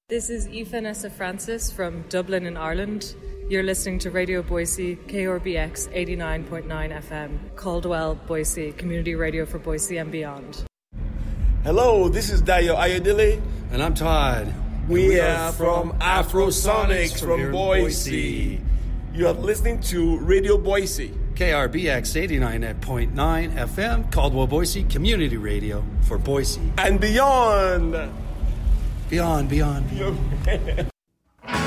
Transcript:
This is Vanessa Francis from Dublin in Ireland. You're listening to Radio Boise, KRBX 89.9 FM, Caldwell, Boise, community radio for Boise and beyond. Hello, this is Dayo Ayodele. And I'm Todd. We are from Afrosonics from Boise. You are listening to Radio Boise. KRBX 89.9 FM, Caldwell, Boise, community radio for Boise. And beyond. Beyond.